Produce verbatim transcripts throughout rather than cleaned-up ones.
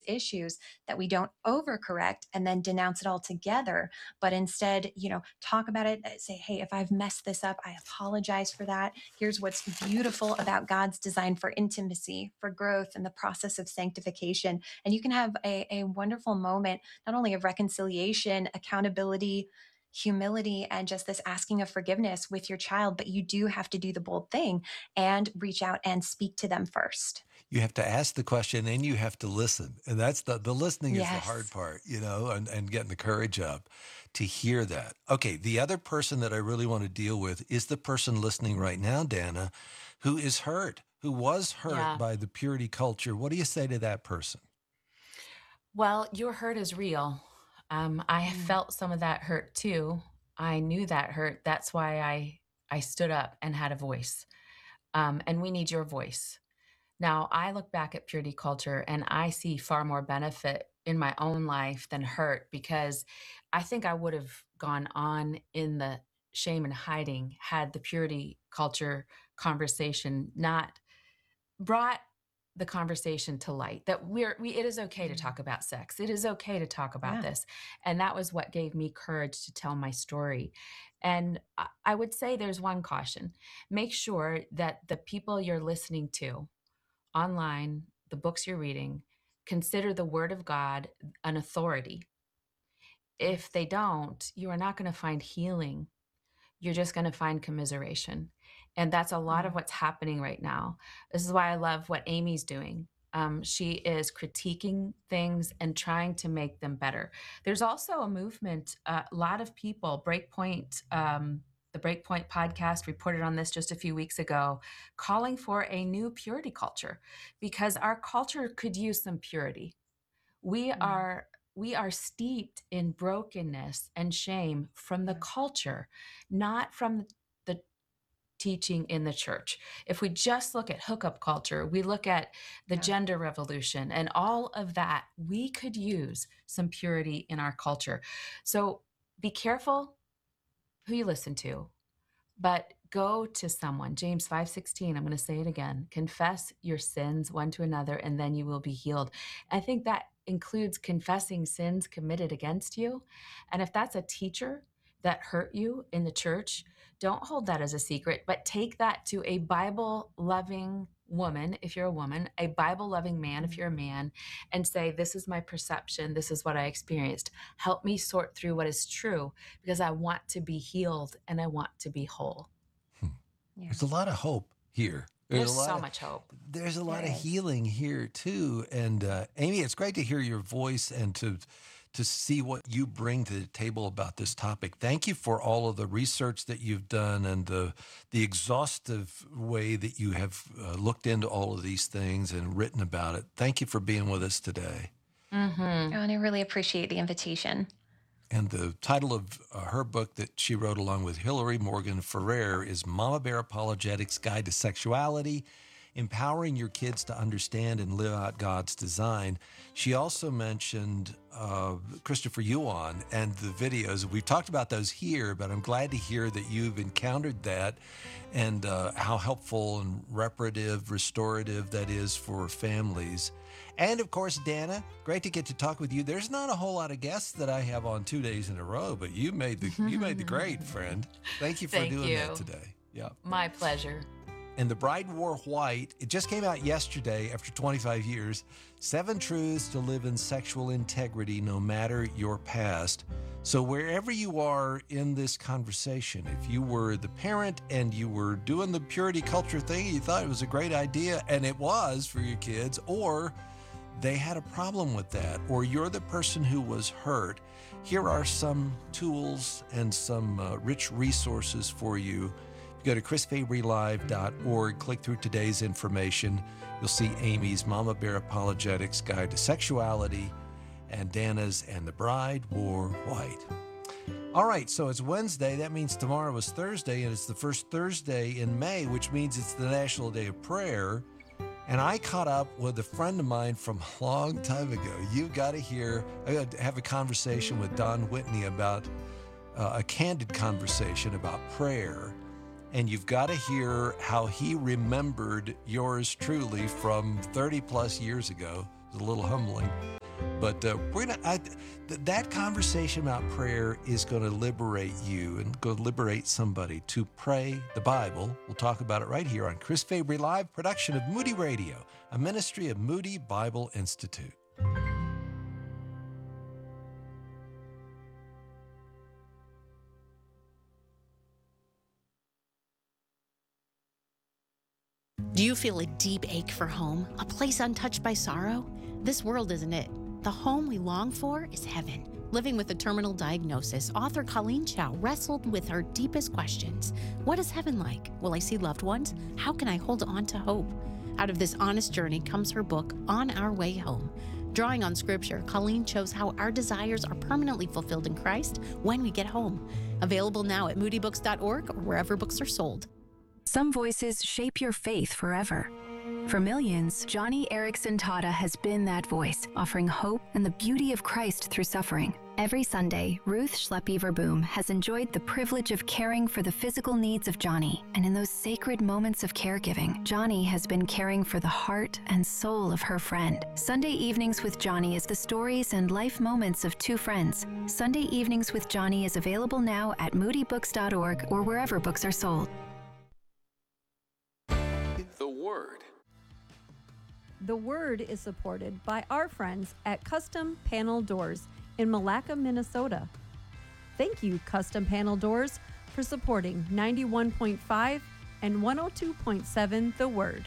issues, that we don't overcorrect and then denounce it all together, but instead, you know, talk about it, uh, say, hey, if I've messed this up, I apologize for that. Here's what's beautiful about God's design for intimacy, for growth, and the process of sanctification. And you can have a, a wonderful moment, not only of reconciliation, accountability, humility, and just this asking of forgiveness with your child, but you do have to do the bold thing and reach out and speak to them first. You have to ask the question and you have to listen. And that's the, the listening is the Yes. hard part, you know, and, and getting the courage up to hear that. Okay, the other person that I really want to deal with is the person listening right now, Dana, who is hurt, who was hurt Yeah. by the purity culture. What do you say to that person? Well, your hurt is real. Um, I Mm. felt some of that hurt too. I knew that hurt. That's why I I stood up and had a voice. Um, and we need your voice. Now, I look back at purity culture and I see far more benefit in my own life than hurt, because I think I would have gone on in the shame and hiding had the purity culture conversation not brought the conversation to light, that we're we it is okay to talk about sex. It is okay to talk about Yeah. this. And that was what gave me courage to tell my story. And I, I would say there's one caution. Make sure that the people you're listening to online, the books you're reading, consider the Word of God an authority. If they don't, you are not going to find healing. You're just going to find commiseration. And that's a lot of what's happening right now. This is why I love what Amy's doing. Um, she is critiquing things and trying to make them better. There's also a movement, uh, a lot of people, Breakpoint, um, the Breakpoint podcast reported on this just a few weeks ago, calling for a new purity culture, because our culture could use some purity. We Mm. are we are steeped in brokenness and shame from the culture, not from the teaching in the church. If we just look at hookup culture, we look at the Yeah. gender revolution and all of that, we could use some purity in our culture. So be careful who you listen to, but go to someone. James five sixteen, I'm going to say it again. Confess your sins one to another, and then you will be healed. I think that includes confessing sins committed against you. And if that's a teacher that hurt you in the church, don't hold that as a secret, but take that to a Bible-loving woman, if you're a woman, a Bible-loving man, if you're a man, and say, this is my perception, this is what I experienced. Help me sort through what is true, because I want to be healed and I want to be whole. Yeah. There's a lot of hope here. There's a lot so of, much hope. There's a lot There of is. healing here too. And uh, Amy, it's great to hear your voice and to to see what you bring to the table about this topic. Thank you for all of the research that you've done and the the exhaustive way that you have uh, looked into all of these things and written about it. Thank you for being with us today. Mm-hmm. Oh, and I really appreciate the invitation. And the title of uh, her book that she wrote along with Hillary Morgan Ferrer is Mama Bear Apologetics Guide to Sexuality, Empowering Your Kids to Understand and Live Out God's Design. She also mentioned uh, Christopher Yuan and the videos. We've talked about those here, but I'm glad to hear that you've encountered that and uh, how helpful and reparative, restorative that is for families. And of course, Dana, great to get to talk with you. There's not a whole lot of guests that I have on two days in a row, but you made the you made the grade, friend. Thank you for Thank doing you. that today. Yeah. My pleasure. And The Bride Wore White, it just came out yesterday after twenty-five years. Seven Truths to Live in Sexual Integrity No Matter Your Past. So wherever you are in this conversation, if you were the parent and you were doing the purity culture thing, you thought it was a great idea, and it was for your kids, or they had a problem with that, or you're the person who was hurt, here are some tools and some uh, rich resources for you. If you go to chris fabry live dot org, click through today's information, you'll see Amy's Mama Bear Apologetics Guide to Sexuality and Dana's And the Bride Wore White. All right, so it's Wednesday. That means tomorrow is Thursday, and it's the first Thursday in May, which means it's the National Day of Prayer. And I caught up with a friend of mine from a long time ago. You've got to hear, I got to have a conversation with Don Whitney about uh, a candid conversation about prayer. And you've got to hear how he remembered yours truly from thirty plus years ago. It was a little humbling. But uh, we're gonna I, th- that conversation about prayer is going to liberate you and go liberate somebody to pray the Bible. We'll talk about it right here on Chris Fabry Live, production of Moody Radio, a ministry of Moody Bible Institute. Do you feel a deep ache for home, a place untouched by sorrow? This world isn't it. The home we long for is heaven. Living with a terminal diagnosis, author Colleen Chow wrestled with her deepest questions. What is heaven like? Will I see loved ones? How can I hold on to hope? Out of this honest journey comes her book, On Our Way Home. Drawing on scripture, Colleen shows how our desires are permanently fulfilled in Christ when we get home. Available now at moody books dot org or wherever books are sold. Some voices shape your faith forever. For millions, Johnny Erickson Tata has been that voice, offering hope and the beauty of Christ through suffering. Every Sunday, Ruth Schleppy Verboom has enjoyed the privilege of caring for the physical needs of Johnny. And in those sacred moments of caregiving, Johnny has been caring for the heart and soul of her friend. Sunday Evenings with Johnny is the stories and life moments of two friends. Sunday Evenings with Johnny is available now at moody books dot org or wherever books are sold. The Word. The Word is supported by our friends at Custom Panel Doors in Malacca, Minnesota. Thank you, Custom Panel Doors, for supporting ninety-one point five and one oh two point seven The Word.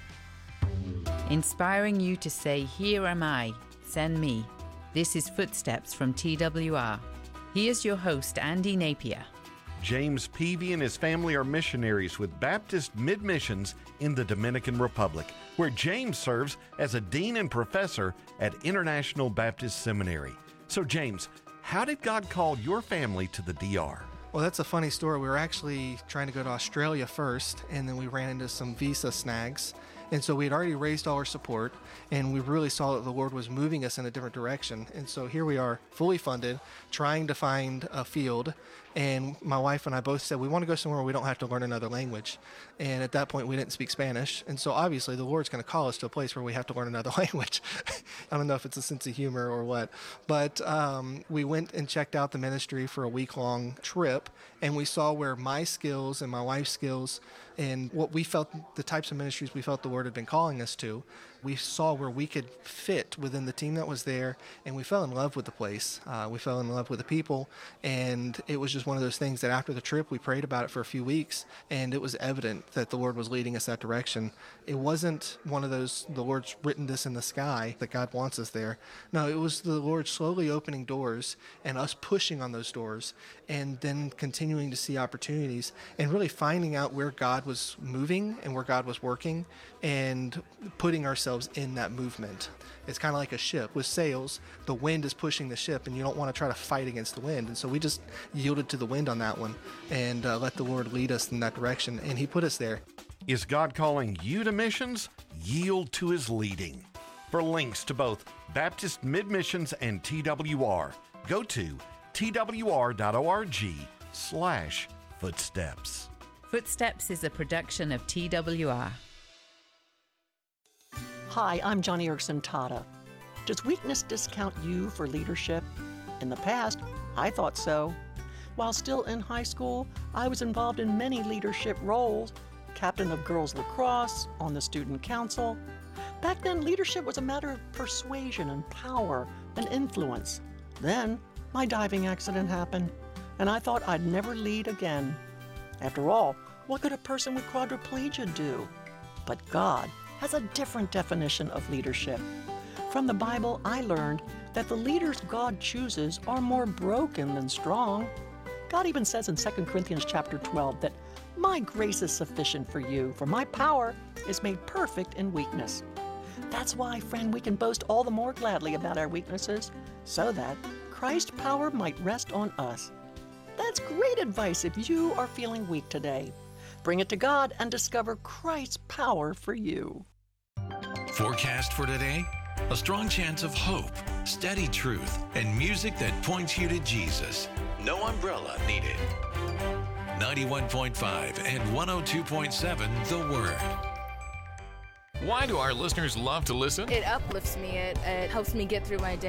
Inspiring you to say, "Here am I, send me." This is Footsteps from T W R. Here's your host, Andy Napier. James Peavy and his family are missionaries with Baptist Mid-Missions in the Dominican Republic, where James serves as a dean and professor at International Baptist Seminary. So James, how did God call your family to the D R? Well, that's a funny story. We were actually trying to go to Australia first, and then we ran into some visa snags. And so we had already raised all our support, and we really saw that the Lord was moving us in a different direction. And so here we are, fully funded, trying to find a field. And my wife and I both said, we want to go somewhere where we don't have to learn another language. And at that point, we didn't speak Spanish. And so obviously, the Lord's going to call us to a place where we have to learn another language. I don't know if it's a sense of humor or what. But um, we went and checked out the ministry for a week-long trip, and we saw where my skills and my wife's skills and what we felt, the types of ministries we felt the Lord had been calling us to, we saw where we could fit within the team that was there, and we fell in love with the place. Uh, we fell in love with the people, and it was just one of those things that after the trip, we prayed about it for a few weeks, and it was evident that the Lord was leading us that direction. It wasn't one of those, the Lord's written this in the sky, that God wants us there. No, it was the Lord slowly opening doors and us pushing on those doors, and then continuing to see opportunities and really finding out where God was moving and where God was working and putting ourselves in that movement. It's kind of like a ship with sails. The wind is pushing the ship, and you don't want to try to fight against the wind. And so we just yielded to the wind on that one and uh, let the Lord lead us in that direction, and He put us there. Is God calling you to missions? Yield to His leading. For links to both Baptist Mid-Missions and T W R, go to t w r dot org slash footsteps. Footsteps is a production of T W R. Hi, I'm Johnny Erickson Tata. Does weakness discount you for leadership? In the past, I thought so. While still in high school, I was involved in many leadership roles, captain of girls lacrosse, on the student council. Back then, leadership was a matter of persuasion and power and influence. Then, my diving accident happened, and I thought I'd never lead again. After all, what could a person with quadriplegia do? But God has a different definition of leadership. From the Bible, I learned that the leaders God chooses are more broken than strong. God even says in Second Corinthians chapter twelve that my grace is sufficient for you, for my power is made perfect in weakness. That's why, friend, we can boast all the more gladly about our weaknesses, so that Christ's power might rest on us. That's great advice if you are feeling weak today. Bring it to God and discover Christ's power for you. Forecast for today? A strong chance of hope, steady truth, and music that points you to Jesus. No umbrella needed. ninety-one point five and one oh two point seven The Word. Why do our listeners love to listen? It uplifts me. It, it helps me get through my day. It helps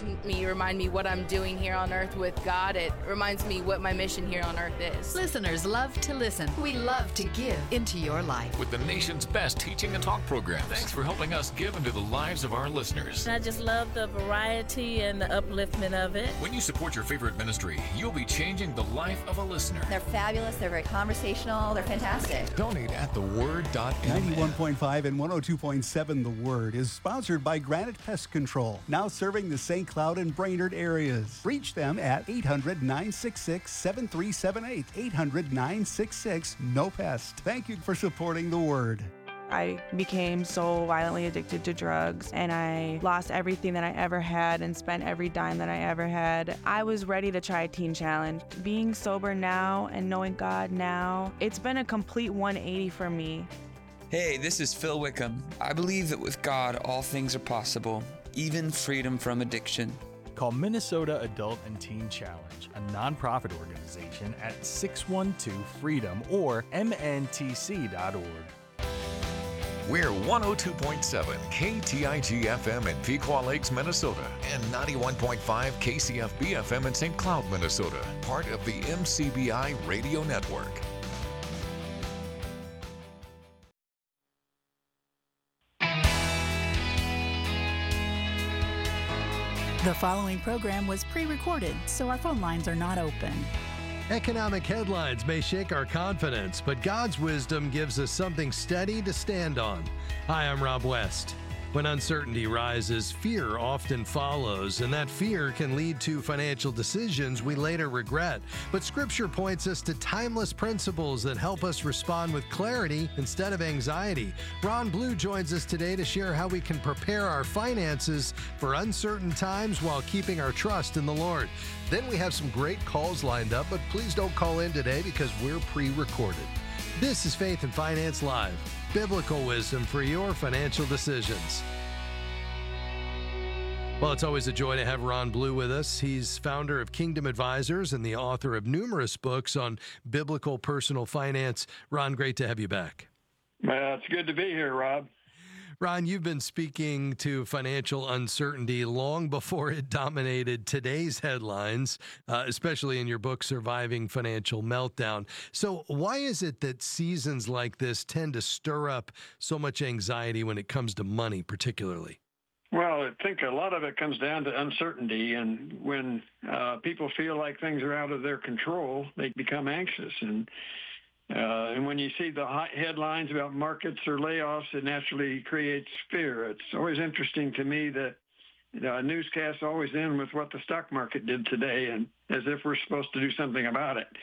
me, remind me what I'm doing here on earth with God. It reminds me what my mission here on earth is. Listeners love to listen. We love to give into your life. With the nation's best teaching and talk programs. Thanks for helping us give into the lives of our listeners. I just love the variety and the upliftment of it. When you support your favorite ministry, you'll be changing the life of a listener. They're fabulous. They're very conversational. They're fantastic. Donate at the word dot m n. ninety-one point five and one oh two point seven The Word is sponsored by Granite Pest Control, now serving the Saint Cloud and Brainerd areas. Reach them at eight hundred, nine six six, seven three seven eight. eight hundred, nine six six, N O PEST. Thank you for supporting The Word. I became so violently addicted to drugs, and I lost everything that I ever had and spent every dime that I ever had. I was ready to try a teen challenge. Being sober now and knowing God now, it's been a complete one eighty for me. Hey, this is Phil Wickham. I believe that with God, all things are possible, even freedom from addiction. Call Minnesota Adult and Teen Challenge, a nonprofit organization at six one two freedom or m n t c dot org. We're one oh two point seven K T I G F M in Pequot Lakes, Minnesota, and ninety-one point five K C F B F M in Saint Cloud, Minnesota, part of the M C B I radio network. The following program was pre-recorded, so our phone lines are not open. Economic headlines may shake our confidence, but God's wisdom gives us something steady to stand on. Hi, I'm Rob West. When uncertainty rises, fear often follows, and that fear can lead to financial decisions we later regret. But Scripture points us to timeless principles that help us respond with clarity instead of anxiety. Ron Blue joins us today to share how we can prepare our finances for uncertain times while keeping our trust in the Lord. Then we have some great calls lined up, but please don't call in today because we're pre-recorded. This is Faith and Finance Live, biblical wisdom for your financial decisions. Well, it's always a joy to have Ron Blue with us. He's founder of Kingdom Advisors and the author of numerous books on biblical personal finance. Ron, great to have you back. Well, it's good to be here, Rob. Ron, you've been speaking to financial uncertainty long before it dominated today's headlines, uh, especially in your book, Surviving Financial Meltdown. So why is it that seasons like this tend to stir up so much anxiety when it comes to money, particularly? Well, I think a lot of it comes down to uncertainty. And when uh, people feel like things are out of their control, they become anxious. And Uh, and when you see the hot headlines about markets or layoffs, it naturally creates fear. It's always interesting to me that you know, newscasts always end with what the stock market did today, and as if we're supposed to do something about it.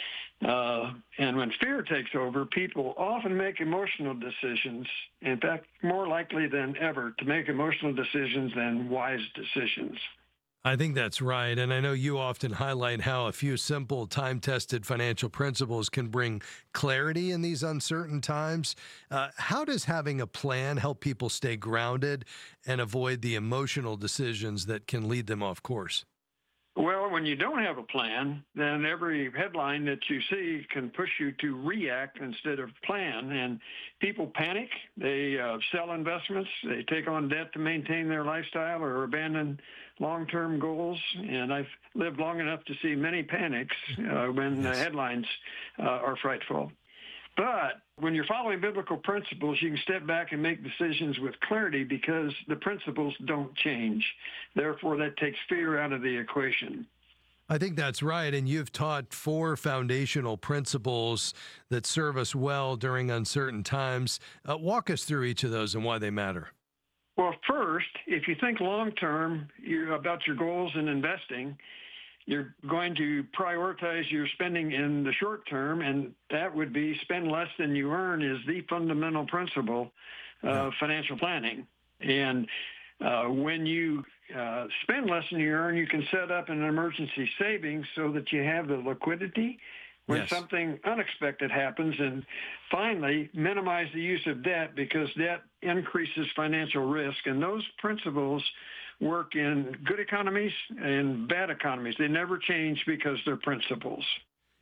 Uh, and when fear takes over, people often make emotional decisions. In fact, more likely than ever to make emotional decisions than wise decisions. I think that's right. And I know you often highlight how a few simple, time-tested financial principles can bring clarity in these uncertain times. Uh, how does having a plan help people stay grounded and avoid the emotional decisions that can lead them off course? Well, when you don't have a plan, then every headline that you see can push you to react instead of plan. And people panic. They uh, sell investments. They take on debt to maintain their lifestyle or abandon long-term goals. And I've lived long enough to see many panics uh, when the headlines uh, are frightful. But when you're following biblical principles, you can step back and make decisions with clarity because the principles don't change. Therefore, that takes fear out of the equation. I think that's right. And you've taught four foundational principles that serve us well during uncertain times. Uh, walk us through each of those and why they matter. Well, first, if you think long-term about your goals in investing, you're going to prioritize your spending in the short term, and that would be spend less than you earn is the fundamental principle of financial planning. And uh, when you uh, spend less than you earn, you can set up an emergency savings so that you have the liquidity when yes. something unexpected happens. And finally, minimize the use of debt because debt increases financial risk. And those principles work in good economies and bad economies. They never change because they're principles.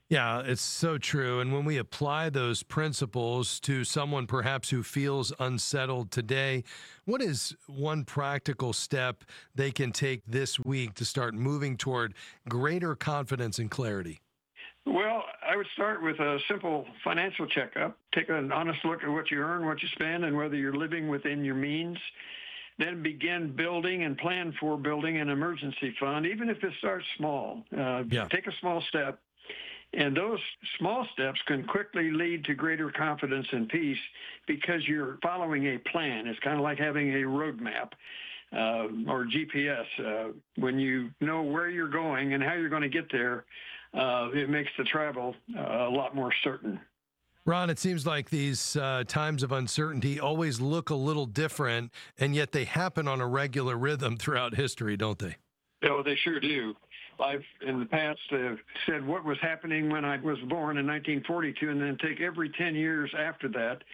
Yeah, it's so true. And when we apply those principles to someone perhaps who feels unsettled today, what is one practical step they can take this week to start moving toward greater confidence and clarity? Well, I would start with a simple financial checkup. Take an honest look at what you earn, what you spend, and whether you're living within your means. Then begin building and plan for building an emergency fund, even if it starts small. Uh, yeah. Take a small step. And those small steps can quickly lead to greater confidence and peace because you're following a plan. It's kind of like having a roadmap uh, or G P S. Uh, when you know where you're going and how you're going to get there, uh, it makes the travel uh, a lot more certain. Ron, it seems like these uh, times of uncertainty always look a little different, and yet they happen on a regular rhythm throughout history, don't they? Oh, they sure do. I've, in the past, uh, said what was happening when I was born in nineteen forty-two and then take every ten years after that.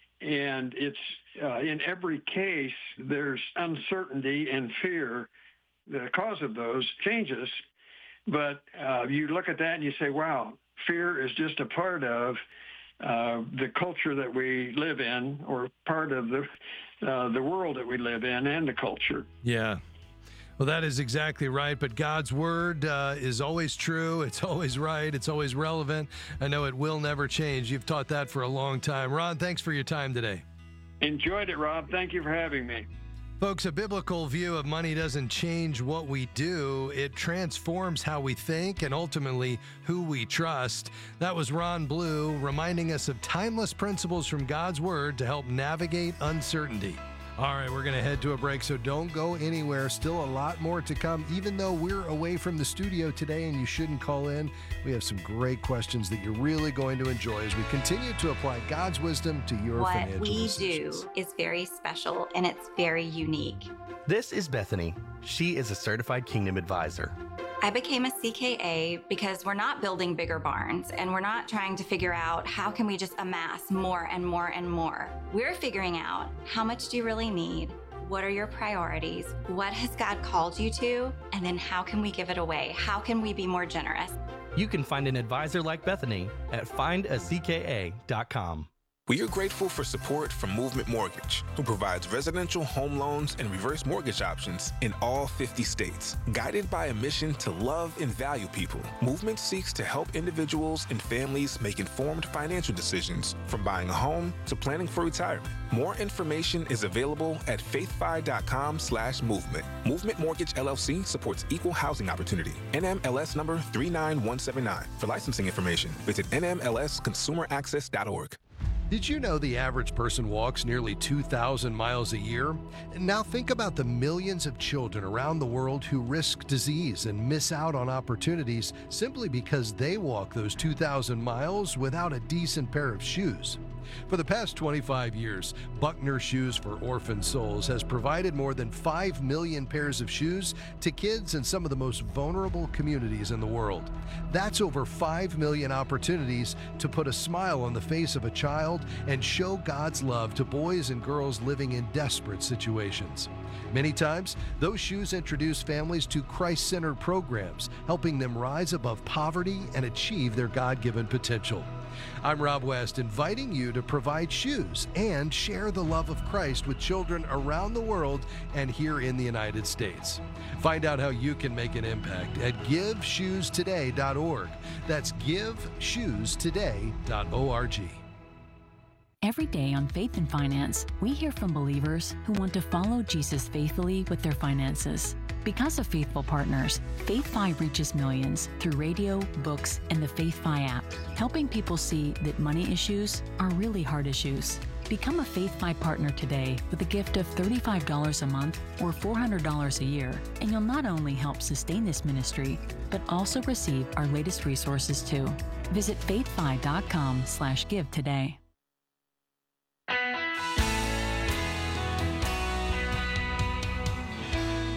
And it's uh, in every case, there's uncertainty and fear, the cause of those changes. But uh, you look at that and you say, wow, fear is just a part of uh, the culture that we live in, or part of the, uh, the world that we live in and the culture. Yeah. Well, that is exactly right. But God's word uh, is always true. It's always right. It's always relevant. I know it will never change. You've taught that for a long time. Ron, thanks for your time today. Enjoyed it, Rob. Thank you for having me. Folks, a biblical view of money doesn't change what we do. It transforms how we think and ultimately who we trust. That was Ron Blue reminding us of timeless principles from God's word to help navigate uncertainty. All right, we're going to head to a break, so don't go anywhere. Still a lot more to come, even though we're away from the studio today and you shouldn't call in. We have some great questions that you're really going to enjoy as we continue to apply God's wisdom to your what financial we decisions. do is very special and it's very unique. This is Bethany. She is a certified Kingdom advisor. I became a C K A because we're not building bigger barns and we're not trying to figure out how can we just amass more and more and more. We're figuring out how much do you really need? What are your priorities? What has God called you to? And then how can we give it away? How can we be more generous? You can find an advisor like Bethany at find a c k a dot com. We are grateful for support from Movement Mortgage, who provides residential home loans and reverse mortgage options in all fifty states. Guided by a mission to love and value people, Movement seeks to help individuals and families make informed financial decisions, from buying a home to planning for retirement. More information is available at faithfi.com slash movement. Movement Mortgage L L C supports equal housing opportunity. N M L S number three nine one seven nine. For licensing information, visit n m l s consumer access dot org. Did you know the average person walks nearly two thousand miles a year? Now think about the millions of children around the world who risk disease and miss out on opportunities simply because they walk those two thousand miles without a decent pair of shoes. For the past twenty-five years, Buckner Shoes for Orphan Souls has provided more than five million pairs of shoes to kids in some of the most vulnerable communities in the world. That's over five million opportunities to put a smile on the face of a child and show God's love to boys and girls living in desperate situations. Many times, those shoes introduce families to Christ-centered programs, helping them rise above poverty and achieve their God-given potential. I'm Rob West, inviting you to provide shoes and share the love of Christ with children around the world and here in the United States. Find out how you can make an impact at give shoes today dot org. That's give shoes today dot org. Every day on Faith and Finance, we hear from believers who want to follow Jesus faithfully with their finances. Because of faithful partners, FaithFi reaches millions through radio, books, and the FaithFi app, helping people see that money issues are really hard issues. Become a FaithFi partner today with a gift of thirty-five dollars a month or four hundred dollars a year, and you'll not only help sustain this ministry, but also receive our latest resources too. Visit faithfi.com slash give today.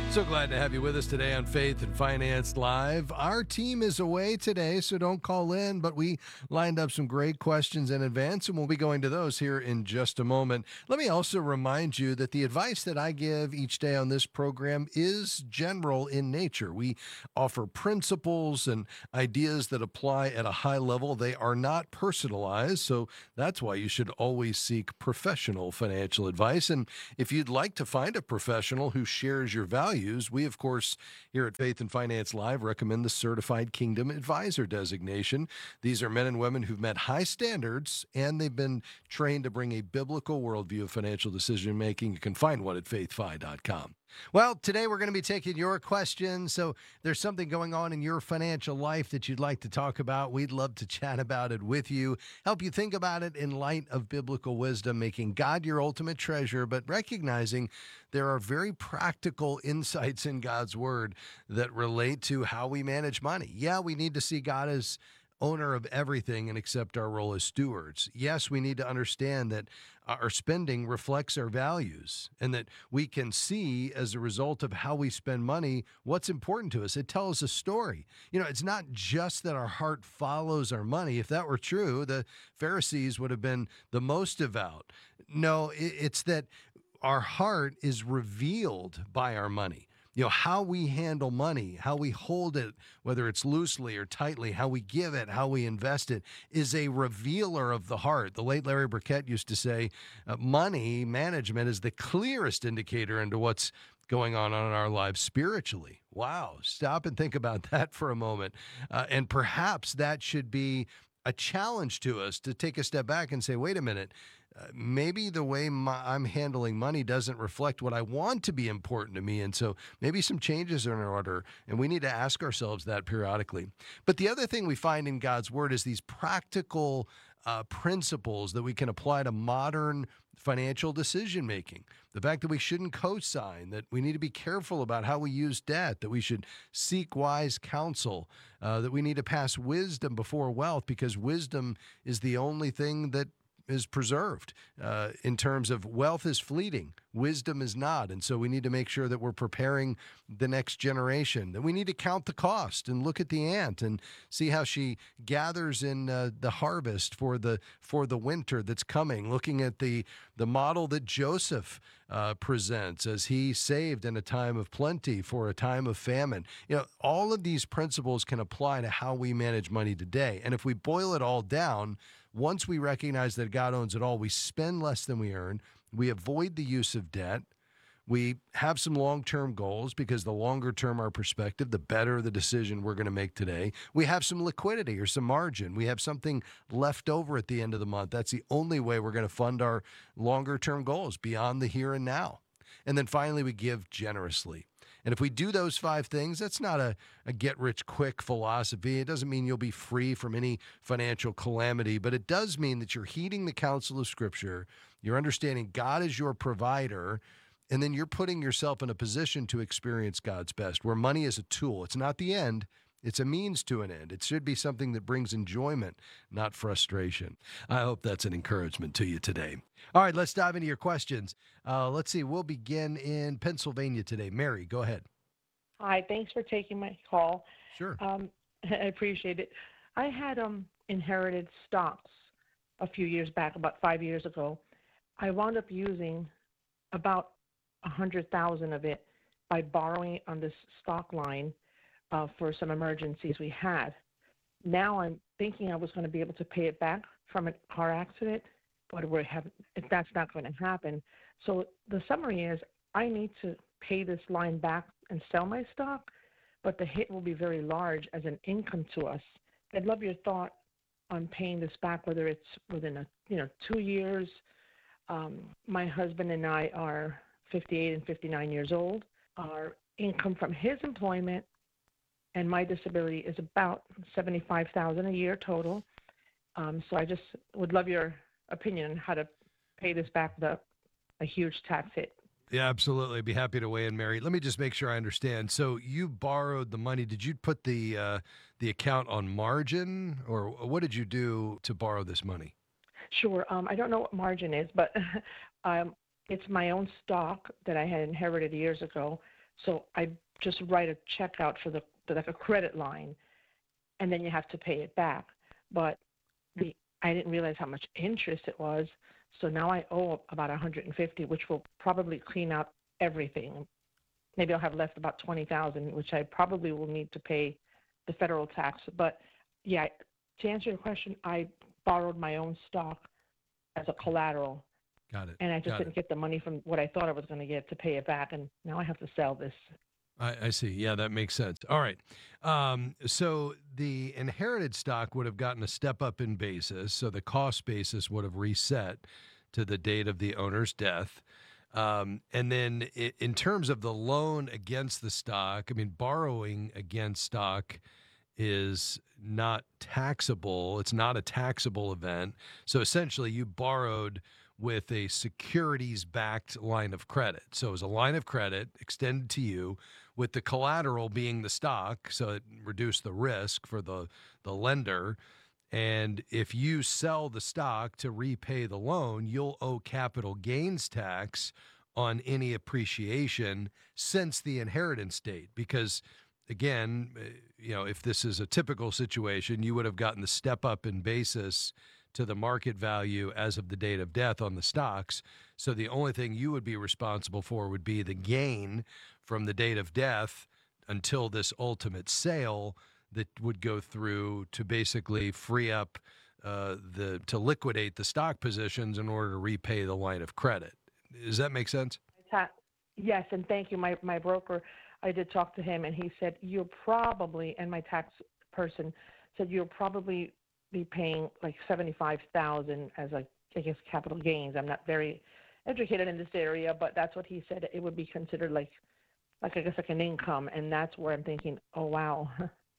So glad to have you with us today on Faith and Finance Live. Our team is away today, so don't call in, but we lined up some great questions in advance, and we'll be going to those here in just a moment. Let me also remind you that the advice that I give each day on this program is general in nature. We offer principles and ideas that apply at a high level. They are not personalized, so that's why you should always seek professional financial advice. And if you'd like to find a professional who shares your values, we, of course, here at Faith and Finance Live recommend the Certified Kingdom Advisor designation. These are men and women who've met high standards, and they've been trained to bring a biblical worldview of financial decision-making. You can find one at faith fi dot com. Well, today we're going to be taking your questions. So there's something going on in your financial life that you'd like to talk about. We'd love to chat about it with you, help you think about it in light of biblical wisdom, making God your ultimate treasure, but recognizing there are very practical insights in God's word that relate to how we manage money. Yeah, we need to see God as owner of everything and accept our role as stewards. Yes, we need to understand that our spending reflects our values and that we can see as a result of how we spend money what's important to us. It tells a story. You know, it's not just that our heart follows our money. If that were true, the Pharisees would have been the most devout. No, it's that our heart is revealed by our money. You know, how we handle money, how we hold it, whether it's loosely or tightly, how we give it, how we invest it, is a revealer of the heart. The late Larry Burkett used to say, uh, money management is the clearest indicator into what's going on in our lives spiritually. Wow. Stop and think about that for a moment. Uh, and perhaps that should be a challenge to us to take a step back and say, wait a minute, Uh, maybe the way my, I'm handling money doesn't reflect what I want to be important to me. And so maybe some changes are in order, and we need to ask ourselves that periodically. But the other thing we find in God's word is these practical uh, principles that we can apply to modern financial decision-making. The fact that we shouldn't co-sign, that we need to be careful about how we use debt, that we should seek wise counsel, uh, that we need to pass wisdom before wealth, because wisdom is the only thing that is preserved uh, in terms of wealth is fleeting, wisdom is not. And so we need to make sure that we're preparing the next generation, that we need to count the cost and look at the ant and see how she gathers in uh, the harvest for the for the winter that's coming, looking at the, the model that Joseph uh, presents as he saved in a time of plenty for a time of famine. You know, all of these principles can apply to how we manage money today. And if we boil it all down, once we recognize that God owns it all, we spend less than we earn, we avoid the use of debt, we have some long-term goals, because the longer term our perspective, the better the decision we're going to make today. We have some liquidity or some margin. We have something left over at the end of the month. That's the only way we're going to fund our longer-term goals beyond the here and now. And then finally, we give generously. And if we do those five things, that's not a, a get-rich-quick philosophy. It doesn't mean you'll be free from any financial calamity, but it does mean that you're heeding the counsel of Scripture, you're understanding God is your provider, and then you're putting yourself in a position to experience God's best, where money is a tool. It's not the end. It's a means to an end. It should be something that brings enjoyment, not frustration. I hope that's an encouragement to you today. All right, let's dive into your questions. Uh, let's see. We'll begin in Pennsylvania today. Mary, go ahead. Hi, thanks for taking my call. Sure. Um, I appreciate it. I had um, inherited stocks a few years back, about five years ago. I wound up using about one hundred thousand dollars of it by borrowing on this stock line Uh, for some emergencies we had. Now I'm thinking I was going to be able to pay it back from a car accident, but we have, if that's not going to happen. So the summary is I need to pay this line back and sell my stock, but the hit will be very large as an income to us. I'd love your thought on paying this back, whether it's within a you know two years. Um, my husband and I are fifty-eight and fifty-nine years old. Our income from his employment and my disability is about seventy-five thousand dollars a year total. Um, so I just would love your opinion on how to pay this back without a huge tax hit. Yeah, absolutely. I'd be happy to weigh in, Mary. Let me just make sure I understand. So you borrowed the money. Did you put the uh, the account on margin, or what did you do to borrow this money? Sure. Um, I don't know what margin is, but um, it's my own stock that I had inherited years ago. So I just write a check out for the for like a credit line, and then you have to pay it back. But the I didn't realize how much interest it was, so now I owe about one hundred fifty, which will probably clean out everything. Maybe I'll have left about twenty thousand, which I probably will need to pay the federal tax. But yeah, to answer your question, I borrowed my own stock as a collateral. Got it. And I just Got didn't it. get the money from what I thought I was going to get to pay it back, and now I have to sell this. I, I see. Yeah, that makes sense. All right. Um, so the inherited stock would have gotten a step up in basis, so the cost basis would have reset to the date of the owner's death. Um, and then i- in terms of the loan against the stock, I mean, borrowing against stock is not taxable. It's not a taxable event. So essentially, you borrowed with a securities-backed line of credit. So it was a line of credit extended to you with the collateral being the stock, so it reduced the risk for the, the lender. And if you sell the stock to repay the loan, you'll owe capital gains tax on any appreciation since the inheritance date. Because, again, eh, you know, if this is a typical situation, you would have gotten the step up in basis to the market value as of the date of death on the stocks. So the only thing you would be responsible for would be the gain from the date of death until this ultimate sale that would go through to basically free up uh, the to liquidate the stock positions in order to repay the line of credit. Does that make sense? Ta- Yes, and thank you. My my broker, I did talk to him, and he said you'll probably, and my tax person said you'll probably be paying like seventy-five thousand as a, I guess, capital gains. I'm not very educated in this area, but that's what he said. It would be considered like, like I guess, like an income, and that's where I'm thinking, oh wow.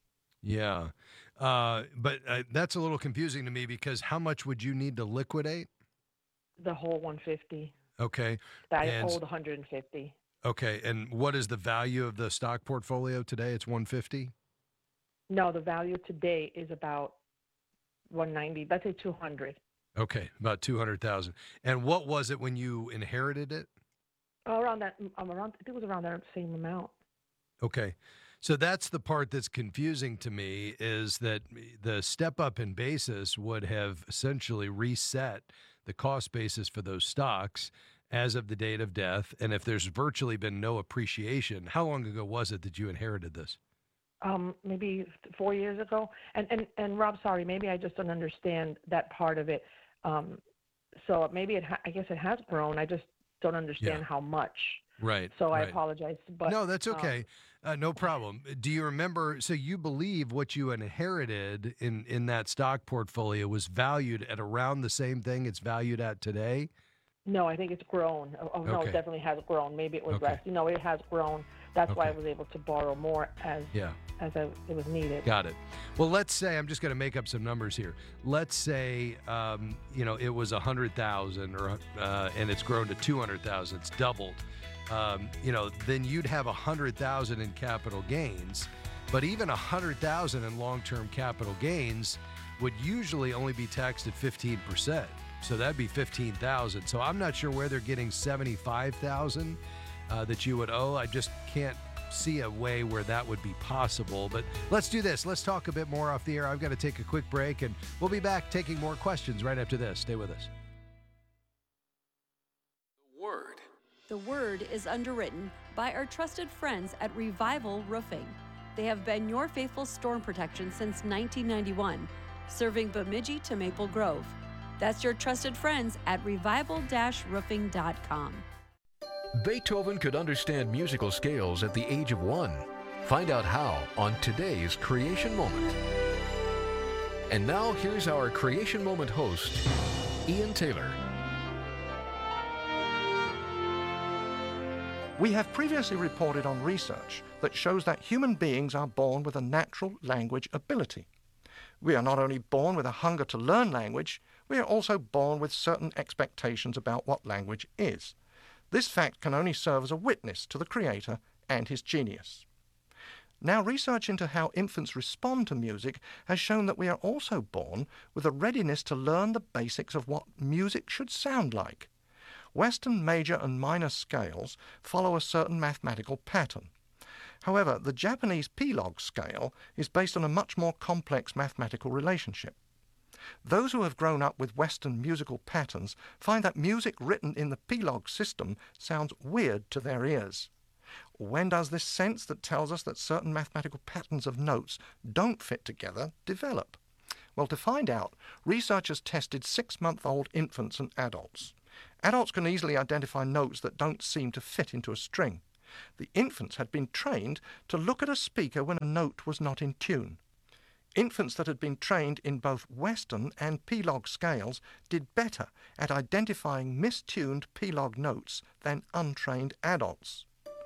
Yeah. Uh, but uh, that's a little confusing to me because how much would you need to liquidate? The whole one hundred fifty. Okay. I And- owed one hundred fifty. Okay. And what is the value of the stock portfolio today? It's one fifty? No, the value today is about one ninety. Let's say two hundred. Okay, about two hundred thousand. And what was it when you inherited it? Oh, around that, um, around. I think it was around that same amount. Okay. So that's the part that's confusing to me is that the step up in basis would have essentially reset the cost basis for those stocks as of the date of death. And if there's virtually been no appreciation, how long ago was it that you inherited this? Um, maybe four years ago. And, and, and Rob, sorry, maybe I just don't understand that part of it. Um, so maybe it, ha- I guess it has grown. I just don't understand Yeah. how much. Right. So I right. apologize. But no, that's um, okay. Uh, no problem. Do you remember? So you believe what you inherited in, in that stock portfolio was valued at around the same thing it's valued at today? no, I think it's grown. Oh, oh, no, Okay. it definitely has grown. Maybe it was Okay. less. You know, it has grown. That's why I Okay. was able to borrow more as Yeah. as I, it was needed. Got it. Well, let's say I'm just going to make up some numbers here. Let's say um, you know it was a hundred thousand, or uh, and it's grown to two hundred thousand. It's doubled. Um, you know, then you'd have a hundred thousand in capital gains. But even a hundred thousand in long-term capital gains would usually only be taxed at fifteen percent. So that'd be fifteen thousand. So I'm not sure where they're getting seventy-five thousand uh, that you would owe. I just can't see a way where that would be possible. But let's do this. Let's talk a bit more off the air. I've got to take a quick break, and we'll be back taking more questions right after this. Stay with us. Word. The Word is underwritten by our trusted friends at Revival Roofing. They have been your faithful storm protection since nineteen ninety-one, serving Bemidji to Maple Grove. That's your trusted friends at revival dash roofing dot com. Beethoven could understand musical scales at the age of one. Find out how on today's Creation Moment. And now here's our Creation Moment host, Ian Taylor. We have previously reported on research that shows that human beings are born with a natural language ability. We are not only born with a hunger to learn language, we are also born with certain expectations about what language is. This fact can only serve as a witness to the Creator and his genius. Now, research into how infants respond to music has shown that we are also born with a readiness to learn the basics of what music should sound like. Western major and minor scales follow a certain mathematical pattern. However, the Japanese P-log scale is based on a much more complex mathematical relationship. Those who have grown up with Western musical patterns find that music written in the P-log system sounds weird to their ears. When does this sense that tells us that certain mathematical patterns of notes don't fit together develop? Well, to find out, researchers tested six-month-old infants and adults. Adults can easily identify notes that don't seem to fit into a string. The infants had been trained to look at a speaker when a note was not in tune. Infants that had been trained in both Western and P-log scales did better at identifying mistuned P-log notes than untrained adults.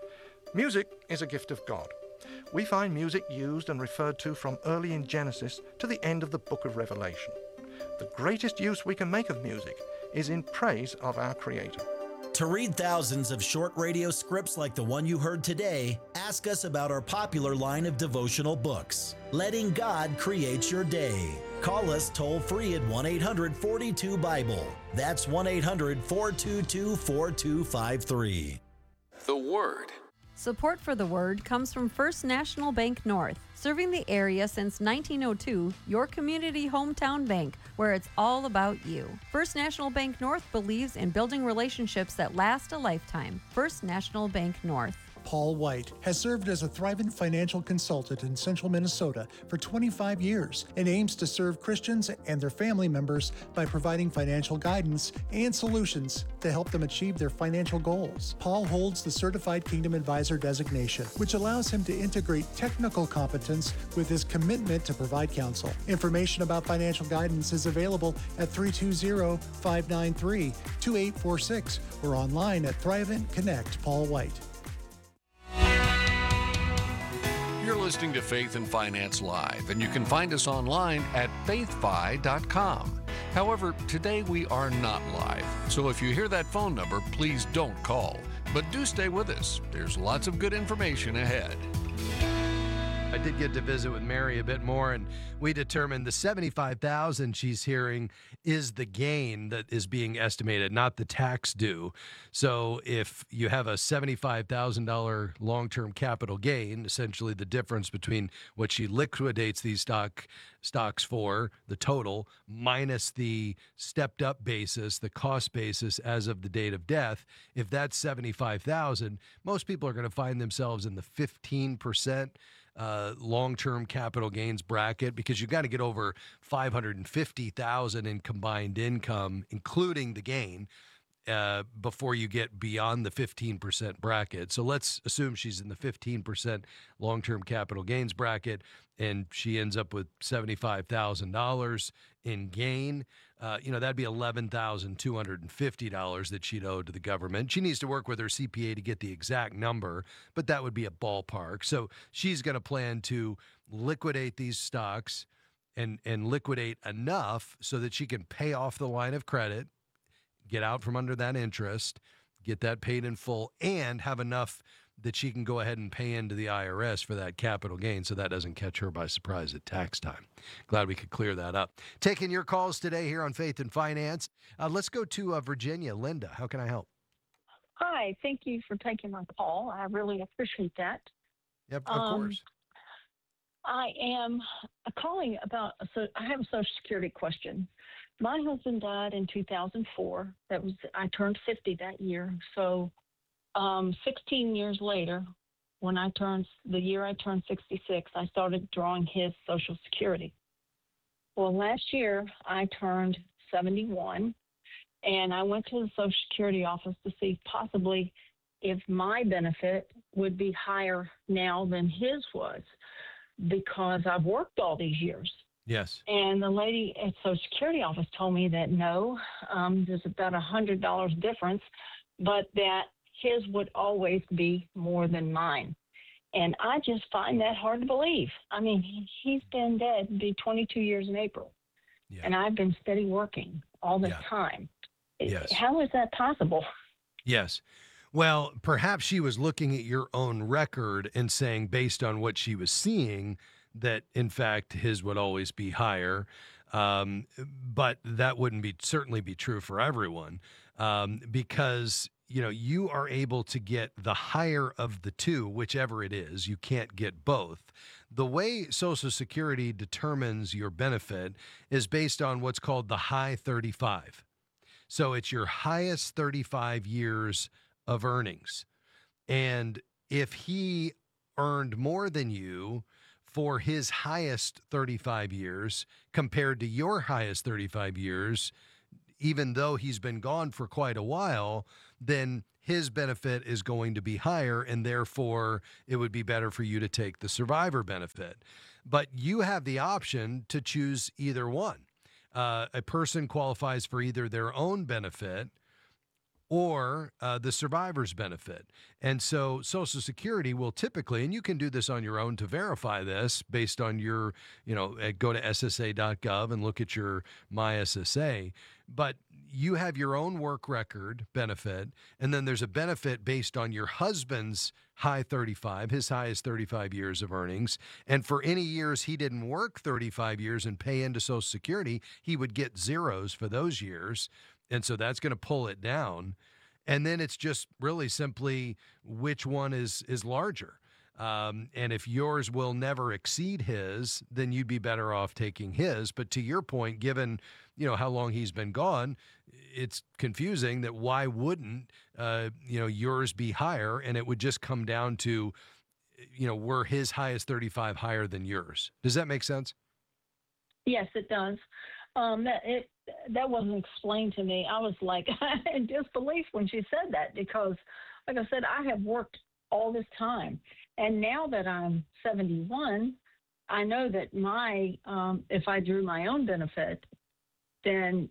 Music is a gift of God. We find music used and referred to from early in Genesis to the end of the book of Revelation. The greatest use we can make of music is in praise of our Creator. To read thousands of short radio scripts like the one you heard today, ask us about our popular line of devotional books, Letting God Create Your Day. Call us toll-free at one eight hundred, four two, BIBLE. That's one eight hundred, four two two, four two five three. The Word. Support for The Word comes from First National Bank North, serving the area since nineteen oh two, your community hometown bank, where it's all about you. First National Bank North believes in building relationships that last a lifetime. First National Bank North. Paul White has served as a Thrivent financial consultant in central Minnesota for twenty-five years and aims to serve Christians and their family members by providing financial guidance and solutions to help them achieve their financial goals. Paul holds the Certified Kingdom Advisor designation, which allows him to integrate technical competence with his commitment to provide counsel. Information about financial guidance is available at three two zero, five nine three, two eight four six or online at Thrivent Connect Paul White. You're listening to Faith and Finance Live, and you can find us online at faith fi dot com. However, today we are not live, so if you hear that phone number, please don't call. But do stay with us. There's lots of good information ahead. I did get to visit with Mary a bit more, and we determined the seventy-five thousand dollars she's hearing is the gain that is being estimated, not the tax due. So if you have a seventy-five thousand dollars long-term capital gain, essentially the difference between what she liquidates these stock stocks for, the total, minus the stepped-up basis, the cost basis as of the date of death, if that's seventy-five thousand dollars, most people are going to find themselves in the fifteen percent Uh, long-term capital gains bracket, because you got to get over five hundred fifty thousand dollars in combined income, including the gain, uh, before you get beyond the fifteen percent bracket. So let's assume she's in the fifteen percent long-term capital gains bracket, and she ends up with seventy-five thousand dollars in gain. Uh, you know, that'd be eleven thousand two hundred fifty dollars that she'd owe to the government. She needs to work with her C P A to get the exact number, but that would be a ballpark. So she's going to plan to liquidate these stocks and, and liquidate enough so that she can pay off the line of credit, get out from under that interest, get that paid in full, and have enough that she can go ahead and pay into the I R S for that capital gain so that doesn't catch her by surprise at tax time. Glad we could clear that up. Taking your calls today here on Faith and Finance. Uh, let's go to uh, Virginia. Linda, how can I help? Hi, thank you for taking my call. I really appreciate that. Yep, of um, course. I am calling about, so I have a Social Security question. My husband died in two thousand four. That was, I turned fifty that year. So Um, sixteen years later, when I turned, the year I turned sixty-six, I started drawing his Social Security. Well, last year I turned seventy-one, and I went to the Social Security office to see possibly if my benefit would be higher now than his was, because I've worked all these years. Yes. And the lady at Social Security office told me that no, um, there's about a hundred dollars difference, but that his would always be more than mine. And I just find that hard to believe. I mean, he, he's been dead, it'll be twenty-two years in April. Yeah. And I've been steady working all the yeah. time. Yes. How is that possible? Yes. Well, perhaps she was looking at your own record and saying, based on what she was seeing, that in fact his would always be higher. Um, but that wouldn't be certainly be true for everyone, um, because you know you are able to get the higher of the two, whichever it is. You can't get both. The way Social Security determines your benefit is based on what's called the high thirty-five. So it's your highest thirty-five years of earnings. And if he earned more than you for his highest thirty-five years compared to your highest thirty-five years, even though he's been gone for quite a while, then his benefit is going to be higher, and therefore it would be better for you to take the survivor benefit. But you have the option to choose either one. Uh, a person qualifies for either their own benefit or uh, the survivor's benefit. And so Social Security will typically, and you can do this on your own to verify this based on your, you know, uh, go to S S A dot gov and look at your My S S A, but you have your own work record benefit, and then there's a benefit based on your husband's high thirty-five, his highest thirty-five years of earnings. And for any years he didn't work thirty-five years and pay into Social Security, he would get zeros for those years. And so that's going to pull it down. And then it's just really simply which one is is larger. Um, and if yours will never exceed his, then you'd be better off taking his. But to your point, given, you know, how long he's been gone, it's confusing that why wouldn't, uh, you know, yours be higher? And it would just come down to, you know, were his highest thirty-five higher than yours? Does that make sense? Yes, it does. Um, that it that wasn't explained to me. I was like in disbelief when she said that, because, like I said, I have worked all this time, and now that I'm seventy-one, I know that my um, if I drew my own benefit, then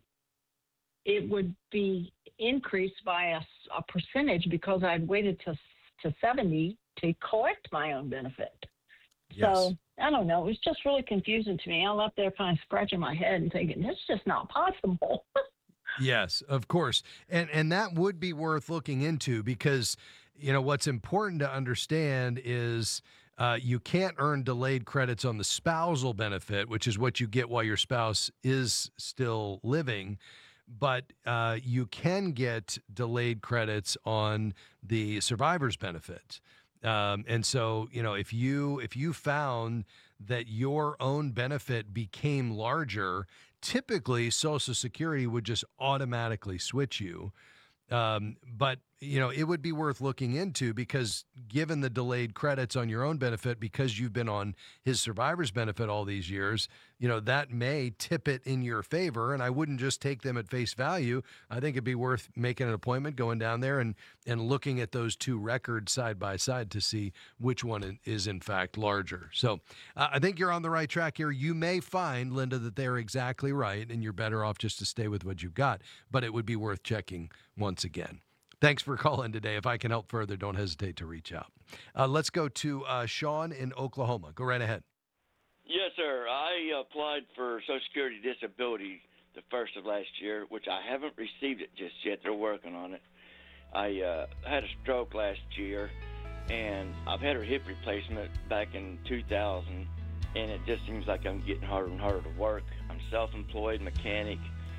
it would be increased by a, a percentage because I'd waited to to seventy to collect my own benefit. Yes. So I don't know. It was just really confusing to me. I left there kind of scratching my head and thinking, this is just not possible. Yes, of course. And and that would be worth looking into, because, you know, what's important to understand is uh, you can't earn delayed credits on the spousal benefit, which is what you get while your spouse is still living. But uh, you can get delayed credits on the survivor's benefit. Um, and so, you know, if you if you found that your own benefit became larger, typically Social Security would just automatically switch you. Um, but, you know, it would be worth looking into, because given the delayed credits on your own benefit, because you've been on his survivor's benefit all these years, you know, that may tip it in your favor. And I wouldn't just take them at face value. I think it'd be worth making an appointment, going down there and, and looking at those two records side by side to see which one is in fact larger. So uh, I think you're on the right track here. You may find, Linda, that they're exactly right, and you're better off just to stay with what you've got, but it would be worth checking once again. Thanks for calling today. If I can help further, don't hesitate to reach out. Uh, let's go to uh, Sean in Oklahoma. Go right ahead. Yes, sir. I applied for Social Security Disability the first of last year, which I haven't received it just yet. They're working on it. I uh, had a stroke last year, and I've had a hip replacement back in two thousand, and it just seems like I'm getting harder and harder to work. I'm self-employed mechanic,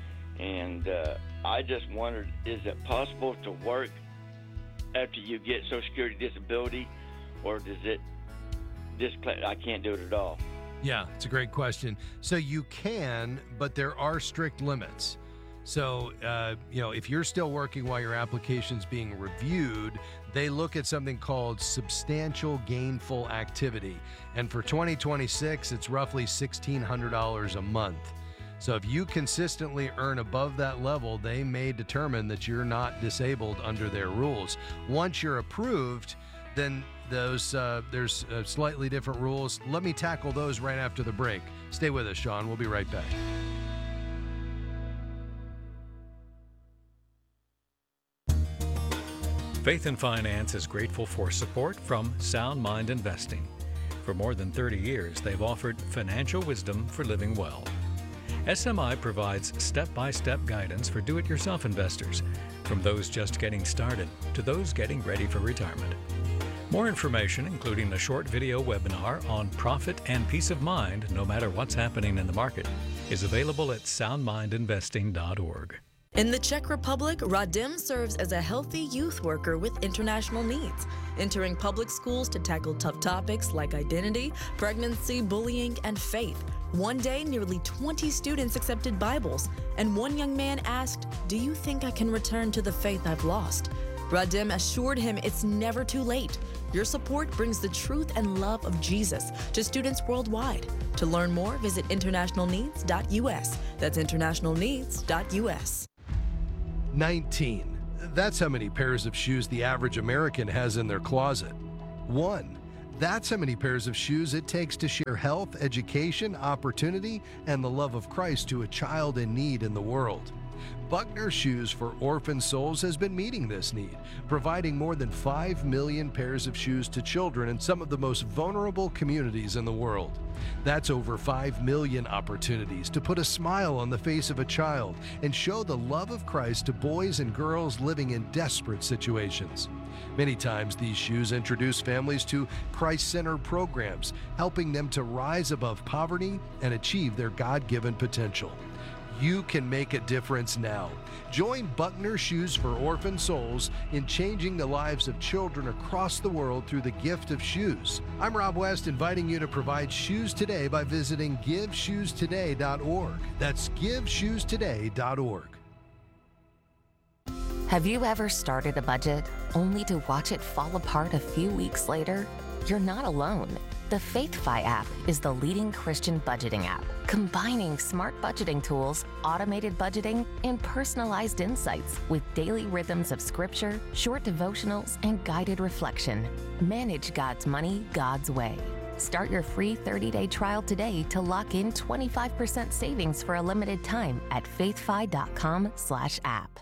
and uh, I just wondered, is it possible to work after you get Social Security Disability, or does it just, I can't do it at all? Yeah, it's a great question. So you can, but there are strict limits. So, uh, you know, if you're still working while your application's being reviewed, they look at something called substantial gainful activity. And for twenty twenty-six, it's roughly sixteen hundred dollars a month. So if you consistently earn above that level, they may determine that you're not disabled under their rules. Once you're approved, then those uh, there's uh, slightly different rules. Let me tackle those right after the break. Stay with us, Sean. We'll be right back. Faith and Finance is grateful for support from Sound Mind Investing. For more than thirty years, they've offered financial wisdom for living well. S M I provides step-by-step guidance for do-it-yourself investors, from those just getting started to those getting ready for retirement. More information, including a short video webinar on profit and peace of mind no matter what's happening in the market, is available at sound mind investing dot org. In the Czech Republic, Radim serves as a healthy youth worker with international needs, entering public schools to tackle tough topics like identity, pregnancy, bullying, and faith. One day, nearly twenty students accepted Bibles, and one young man asked, "Do you think I can return to the faith I've lost?" Radim assured him it's never too late. Your support brings the truth and love of Jesus to students worldwide. To learn more, visit international needs dot U S. That's international needs dot U S. nineteen. That's how many pairs of shoes the average American has in their closet. One. That's how many pairs of shoes it takes to share health, education, opportunity, and the love of Christ to a child in need in the world. Buckner Shoes for Orphan Souls has been meeting this need, providing more than five million pairs of shoes to children in some of the most vulnerable communities in the world. That's over five million opportunities to put a smile on the face of a child and show the love of Christ to boys and girls living in desperate situations. Many times these shoes introduce families to Christ-centered programs, helping them to rise above poverty and achieve their God-given potential. You can make a difference now. Join Buckner Shoes for Orphan Souls in changing the lives of children across the world through the gift of shoes. I'm Rob West, inviting you to provide shoes today by visiting give shoes today dot org. That's give shoes today dot org. Have you ever started a budget only to watch it fall apart a few weeks later? You're not alone. The FaithFi app is the leading Christian budgeting app, combining smart budgeting tools, automated budgeting, and personalized insights with daily rhythms of scripture, short devotionals, and guided reflection. Manage God's money God's way. Start your free thirty-day trial today to lock in twenty-five percent savings for a limited time at faithfi dot com slash app.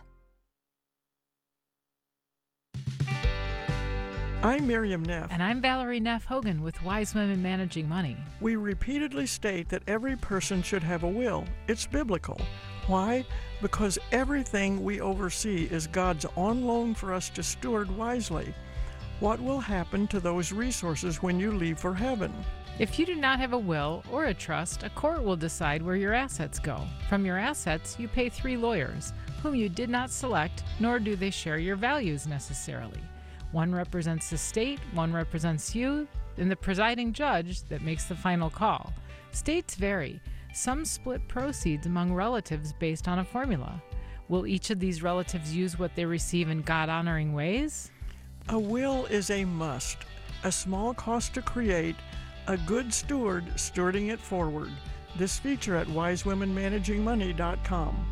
I'm Miriam Neff. And I'm Valerie Neff Hogan with Wise Women Managing Money. We repeatedly state that every person should have a will. It's biblical. Why? Because everything we oversee is God's on loan for us to steward wisely. What will happen to those resources when you leave for heaven? If you do not have a will or a trust, a court will decide where your assets go. From your assets, you pay three lawyers, whom you did not select, nor do they share your values necessarily. One represents the state, one represents you, and the presiding judge that makes the final call. States vary. Some split proceeds among relatives based on a formula. Will each of these relatives use what they receive in God-honoring ways? A will is a must. A small cost to create, a good steward stewarding it forward. This feature at wise women managing money dot com.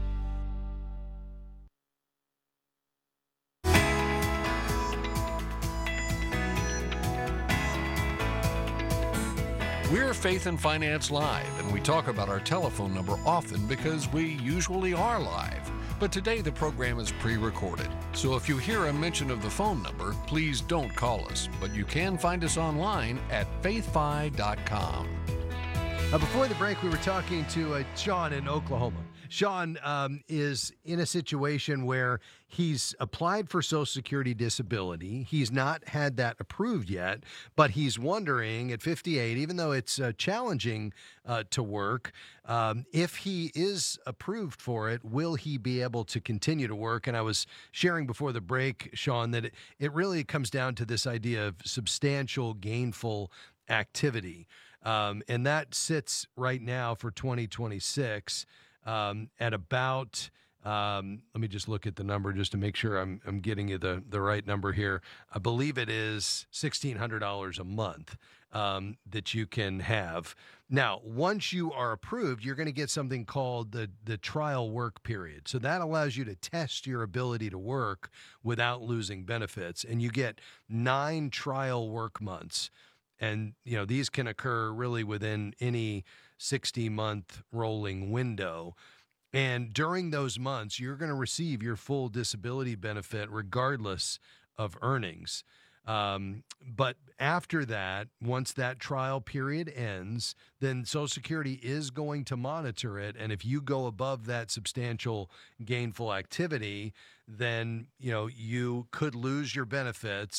We're Faith and Finance Live, and we talk about our telephone number often because we usually are live. But today the program is pre-recorded. So if you hear a mention of the phone number, please don't call us. But you can find us online at faithfi dot com. Uh, before the break, we were talking to uh, Sean in Oklahoma. Sean um, is in a situation where he's applied for Social Security disability. He's not had that approved yet, but he's wondering at fifty-eight, even though it's uh, challenging uh, to work, um, if he is approved for it, will he be able to continue to work? And I was sharing before the break, Sean, that it, it really comes down to this idea of substantial gainful activity. Um, and that sits right now for twenty twenty-six um, at about, um, let me just look at the number just to make sure I'm, I'm getting you the, the right number here. I believe it is sixteen hundred dollars a month um, that you can have. Now, once you are approved, you're going to get something called the, the trial work period. So that allows you to test your ability to work without losing benefits. And you get nine trial work months. And, you know, these can occur really within any sixty-month rolling window. And during those months, you're going to receive your full disability benefit regardless of earnings. Um, but after that, once that trial period ends, then Social Security is going to monitor it. And if you go above that substantial gainful activity, then, you know, you could lose your benefits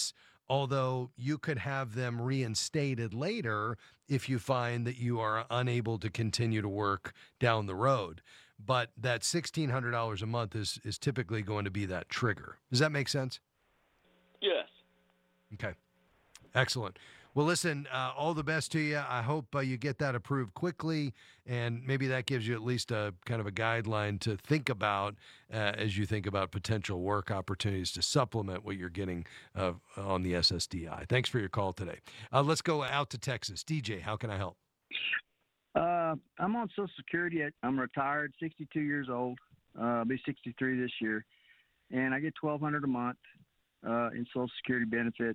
although you could have them reinstated later if you find that you are unable to continue to work down the road. But that sixteen hundred dollars a month is, is typically going to be that trigger. Does that make sense? Yes. Okay. Excellent. Well, listen, uh, all the best to you. I hope uh, you get that approved quickly, and maybe that gives you at least a kind of a guideline to think about uh, as you think about potential work opportunities to supplement what you're getting uh, on the S S D I. Thanks for your call today. Uh, let's go out to Texas. D J, how can I help? Uh, I'm on Social Security. I'm retired, sixty-two years old. Uh, I'll be sixty-three this year, and I get twelve hundred dollars a month uh, in Social Security benefits.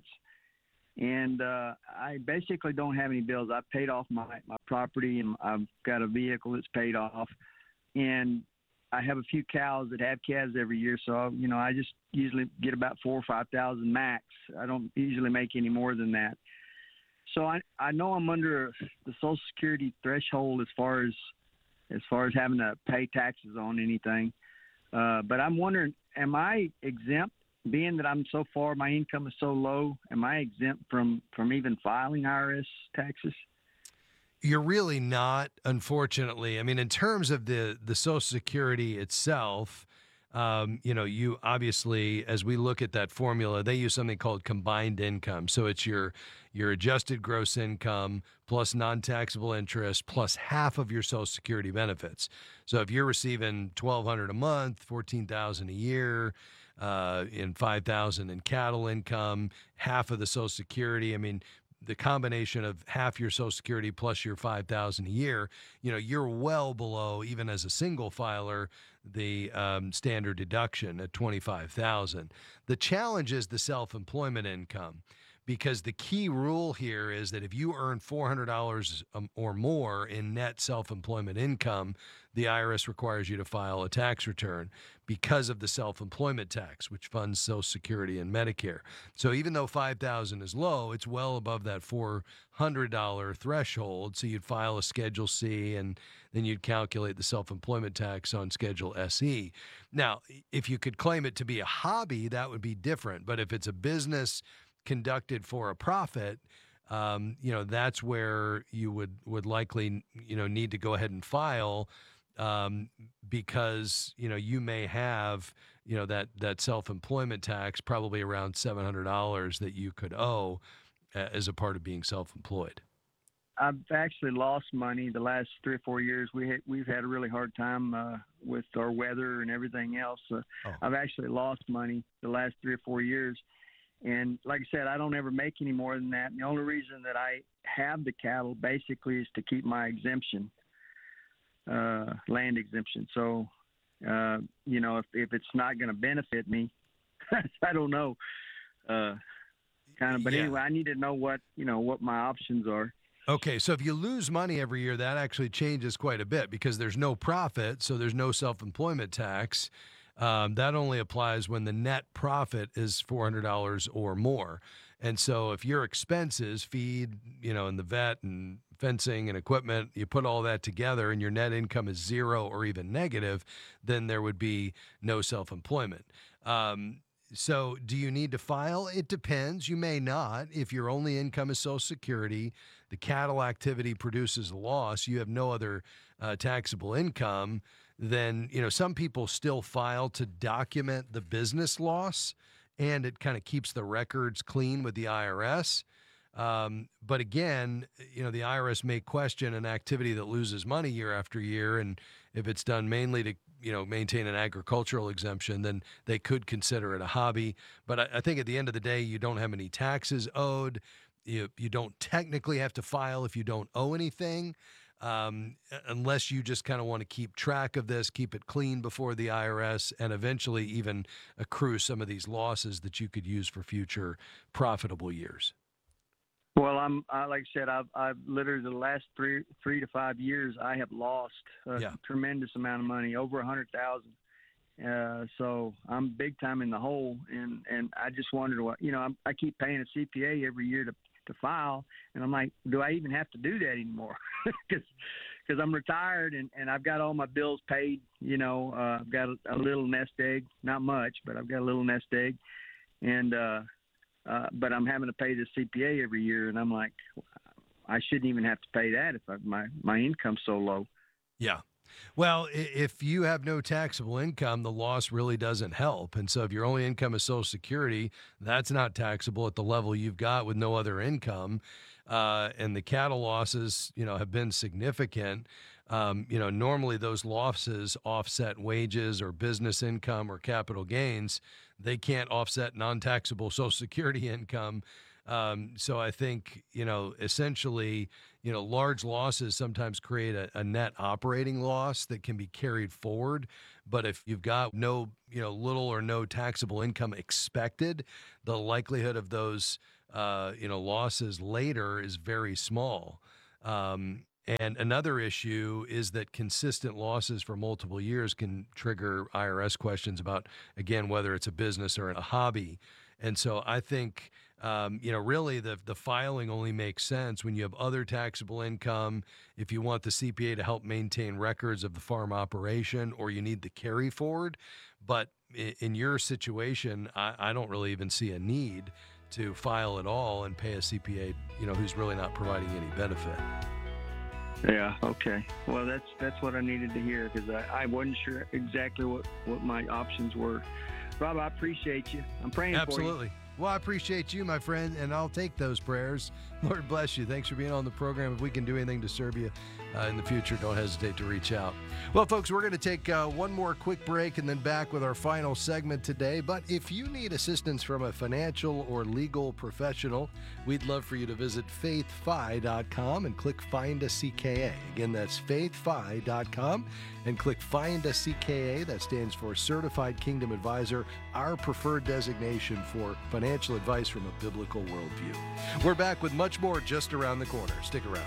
And uh, I basically don't have any bills. I've paid off my, my property, and I've got a vehicle that's paid off. And I have a few cows that have calves every year, so you know I just usually get about four or five thousand max. I don't usually make any more than that. So I I know I'm under the Social Security threshold as far as as far as having to pay taxes on anything. Uh, but I'm wondering, am I exempt? Being that I'm so far, my income is so low, am I exempt from, from even filing I R S taxes? You're really not, unfortunately. I mean, in terms of the, the Social Security itself, um, you know, you obviously, as we look at that formula, they use something called combined income. So it's your your adjusted gross income plus non-taxable interest plus half of your Social Security benefits. So if you're receiving twelve hundred dollars a month, fourteen thousand dollars a year, uh, in five thousand dollars in cattle income, half of the Social Security, I mean, the combination of half your Social Security plus your five thousand dollars a year, you know, you're well below, even as a single filer, the um, standard deduction at twenty-five thousand dollars. The challenge is the self-employment income, because the key rule here is that if you earn four hundred dollars um, or more in net self-employment income, the I R S requires you to file a tax return because of the self-employment tax, which funds Social Security and Medicare. So even though five thousand dollars is low, it's well above that four hundred dollars threshold. So you'd file a Schedule C, and then you'd calculate the self-employment tax on Schedule S E. Now, if you could claim it to be a hobby, that would be different. But if it's a business conducted for a profit, um, you know, that's where you would, would likely, you know, need to go ahead and file, um, because, you know, you may have, you know, that, that self-employment tax probably around seven hundred dollars that you could owe uh, as a part of being self-employed. I've actually lost money the last three or four years. We ha- we've had a really hard time uh, with our weather and everything else. Uh, oh. I've actually lost money the last three or four years. And like I said, I don't ever make any more than that. And the only reason that I have the cattle basically is to keep my exemption, uh, land exemption. So, uh, you know, if, if it's not going to benefit me, I don't know. Uh, kind of, but yeah. Anyway, I need to know what, you know, what my options are. Okay, so if you lose money every year, that actually changes quite a bit because there's no profit, so there's no self-employment tax. Um, that only applies when the net profit is four hundred dollars or more. And so if your expenses, feed, you know, and the vet and fencing and equipment, you put all that together and your net income is zero or even negative, then there would be no self-employment. Um, so do you need to file? It depends. You may not. If your only income is Social Security, the cattle activity produces a loss, you have no other uh, taxable income, then, you know, some people still file to document the business loss, and it kind of keeps the records clean with the I R S. Um, but again, you know, the I R S may question an activity that loses money year after year, and if it's done mainly to, you know, maintain an agricultural exemption, then they could consider it a hobby. But I, I think at the end of the day, you don't have any taxes owed. You, you don't technically have to file if you don't owe anything, um, unless you just kind of want to keep track of this, keep it clean before the I R S, and eventually even accrue some of these losses that you could use for future profitable years. Well, I'm I, like I said, I've, I've literally the last three three to five years, I have lost a yeah. tremendous amount of money, over a hundred thousand. Uh, so I'm big time in the hole, and, and I just wondered what, you know, I'm, I keep paying a C P A every year to, to file, and I'm like, do I even have to do that anymore? Because because I'm retired and, and I've got all my bills paid. You know, uh, I've got a, a little nest egg, not much, but I've got a little nest egg, and uh, uh, but I'm having to pay the C P A every year, and I'm like, I shouldn't even have to pay that if I, my my income's so low. Yeah. Well, i- if you have no taxable income, the loss really doesn't help. And so if your only income is Social Security, that's not taxable at the level you've got with no other income. Uh, and the cattle losses, you know, have been significant. Um, you know, normally those losses offset wages or business income or capital gains. They can't offset non-taxable Social Security income. Um, so I think, you know, essentially, you know, large losses sometimes create a, a net operating loss that can be carried forward. But if you've got no, you know, little or no taxable income expected, the likelihood of those, uh, you know, losses later is very small. Um, and another issue is that consistent losses for multiple years can trigger I R S questions about, again, whether it's a business or a hobby. And so I think, um, you know, really the the filing only makes sense when you have other taxable income, if you want the C P A to help maintain records of the farm operation, or you need the carry forward. But in, in your situation, I, I don't really even see a need to file at all and pay a C P A, you know, who's really not providing any benefit. Yeah. Okay. Well, that's that's what I needed to hear, because I, I wasn't sure exactly what, what my options were. Rob, I appreciate you. I'm praying for you. Absolutely. Well, I appreciate you, my friend, and I'll take those prayers. Lord bless you. Thanks for being on the program. If we can do anything to serve you uh, in the future, don't hesitate to reach out. Well, folks, we're going to take uh, one more quick break and then back with our final segment today. But if you need assistance from a financial or legal professional, we'd love for you to visit faith fi dot com and click Find a C K A. Again, that's faith fi dot com and click Find a C K A. That stands for Certified Kingdom Advisor, our preferred designation for financial advice from a biblical worldview. We're back with much more just around the corner. Stick around.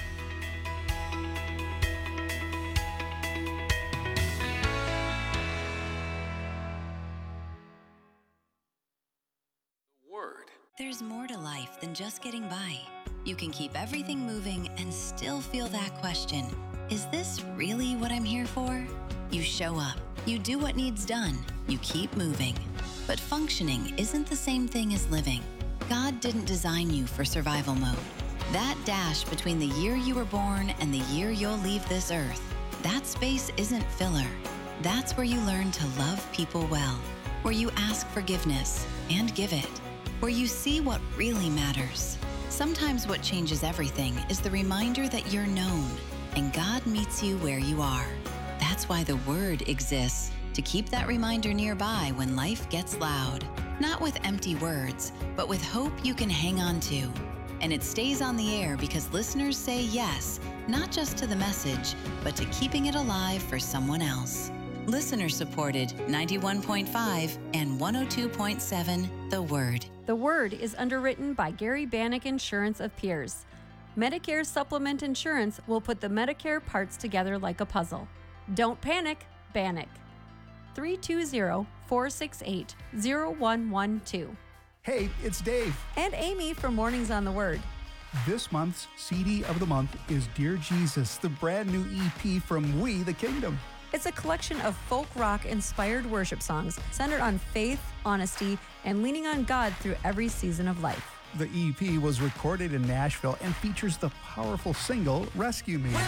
There's more to life than just getting by. You can keep everything moving and still feel that question, is this really what I'm here for? You show up, you do what needs done, you keep moving. But functioning isn't the same thing as living. God didn't design you for survival mode. That dash between the year you were born and the year you'll leave this earth, that space isn't filler. That's where you learn to love people well, where you ask forgiveness and give it, where you see what really matters. Sometimes what changes everything is the reminder that you're known, and God meets you where you are. That's why the Word exists, to keep that reminder nearby when life gets loud. Not with empty words, but with hope you can hang on to. And it stays on the air because listeners say yes, not just to the message, but to keeping it alive for someone else. Listener supported ninety-one point five and one oh two point seven The Word. The Word is underwritten by Gary Bannock Insurance of Pierce. Medicare Supplement Insurance will put the Medicare parts together like a puzzle. Don't panic, Bannock. three two zero, four six eight, zero one one two. Hey, it's Dave. And Amy from Mornings on the Word. This month's C D of the month is Dear Jesus, the brand new E P from We the Kingdom. It's a collection of folk rock-inspired worship songs centered on faith, honesty, and leaning on God through every season of life. The E P was recorded in Nashville and features the powerful single, Rescue Me.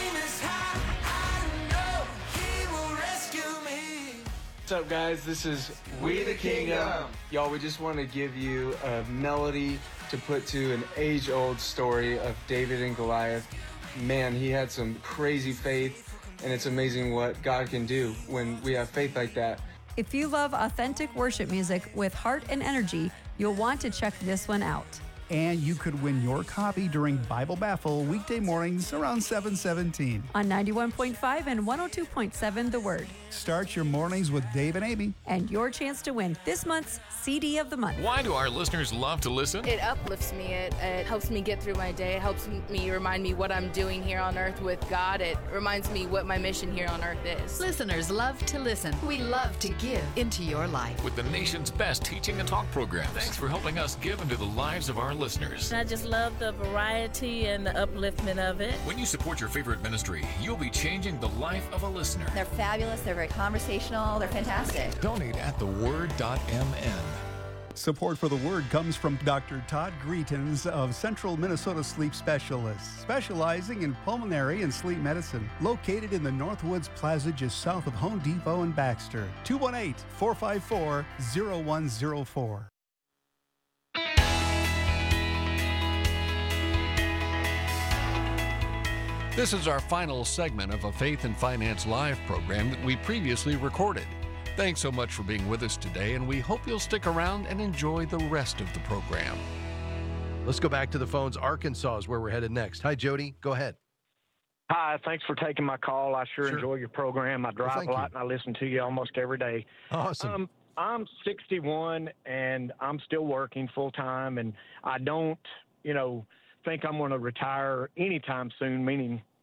What's up, guys? This is We the Kingdom. Y'all, we just want to give you a melody to put to an age-old story of David and Goliath. Man, he had some crazy faith, and it's amazing what God can do when we have faith like that. If you love authentic worship music with heart and energy, you'll want to check this one out. And you could win your copy during Bible Baffle weekday mornings around seven seventeen. On ninety-one point five and one oh two point seven The Word. Start your mornings with Dave and Amy. And your chance to win this month's C D of the month. Why do our listeners love to listen? It uplifts me. It, it helps me get through my day. It helps me remind me what I'm doing here on earth with God. It reminds me what my mission here on earth is. Listeners love to listen. We love to give into your life. With the nation's best teaching and talk programs. Thanks for helping us give into the lives of our listeners. I just love the variety and the upliftment of it. When you support your favorite ministry, you'll be changing the life of a listener. They're fabulous. They're very conversational. They're fantastic. Donate at the word dot m n. Support for the Word comes from Doctor Todd Greetens of Central Minnesota Sleep Specialists, specializing in pulmonary and sleep medicine. Located in the Northwoods Plaza just south of Home Depot and Baxter. two one eight, four five four, zero one zero four. This is our final segment of a Faith and Finance Live program that we previously recorded. Thanks so much for being with us today, and we hope you'll stick around and enjoy the rest of the program. Let's go back to the phones. Arkansas is where we're headed next. Hi, Jody. Go ahead. Hi, thanks for taking my call. I sure, Sure. enjoy your program. I drive thank a lot you. and I listen to you almost every day. Awesome. Um, I'm sixty-one and I'm still working full time, and I don't, you know, think I'm going to retire anytime soon, meaning